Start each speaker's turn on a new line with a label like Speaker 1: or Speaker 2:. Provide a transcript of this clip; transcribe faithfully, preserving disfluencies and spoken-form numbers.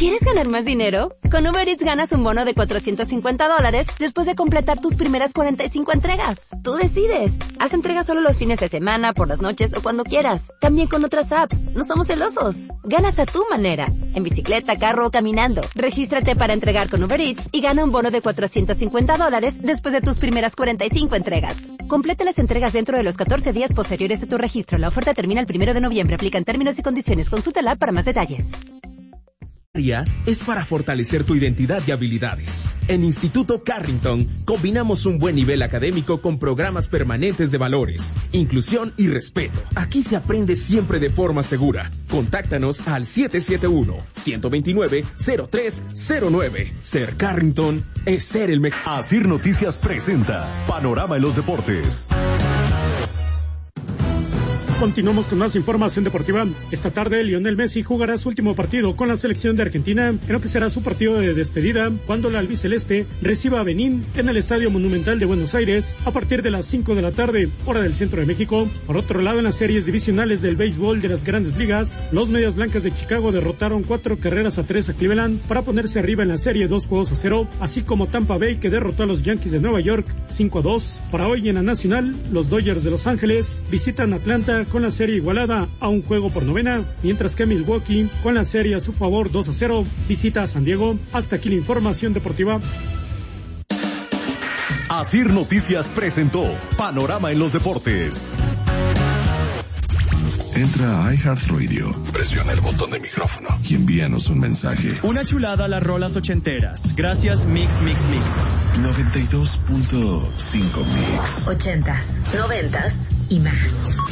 Speaker 1: ¿Quieres ganar más dinero? Con Uber Eats ganas un bono de cuatrocientos cincuenta dólares después de completar tus primeras cuarenta y cinco entregas. Tú decides. Haz entregas solo los fines de semana, por las noches o cuando quieras. También con otras apps. No somos celosos. Ganas a tu manera. En bicicleta, carro o caminando. Regístrate para entregar con Uber Eats y gana un bono de cuatrocientos cincuenta dólares después de tus primeras cuarenta y cinco entregas. Completa las entregas dentro de los catorce días posteriores a tu registro. La oferta termina el primero de noviembre. Aplican términos y condiciones. Consúltala para más detalles.
Speaker 2: Es para fortalecer tu identidad y habilidades. En Instituto Carrington combinamos un buen nivel académico con programas permanentes de valores, inclusión y respeto. Aquí se aprende siempre de forma segura. Contáctanos al siete siete uno, uno dos nueve, cero tres cero nueve. Ser Carrington es ser el mejor.
Speaker 3: Asir Noticias presenta Panorama en los Deportes.
Speaker 4: Continuamos con más información deportiva. Esta tarde, Lionel Messi jugará su último partido con la selección de Argentina, en lo que será su partido de despedida, cuando la albiceleste reciba a Benín en el Estadio Monumental de Buenos Aires a partir de las cinco de la tarde, hora del centro de México. Por otro lado, en las series divisionales del béisbol de las Grandes Ligas, los Medias Blancas de Chicago derrotaron cuatro carreras a tres a Cleveland para ponerse arriba en la serie dos juegos a cero, así como Tampa Bay, que derrotó a los Yankees de Nueva York cinco a dos. Para hoy en la Nacional, los Dodgers de Los Ángeles visitan Atlanta con la serie igualada a un juego por novena, mientras que Milwaukee, con la serie a su favor dos a cero, visita a San Diego. Hasta aquí la información deportiva.
Speaker 3: Asir Noticias presentó Panorama en los Deportes.
Speaker 5: Entra a iHeartRadio, presiona el botón de micrófono y envíanos un mensaje.
Speaker 6: Una chulada a las rolas ochenteras. Gracias Mix Mix Mix.
Speaker 5: noventa y dos punto cinco Mix.
Speaker 7: Ochentas, noventas y más.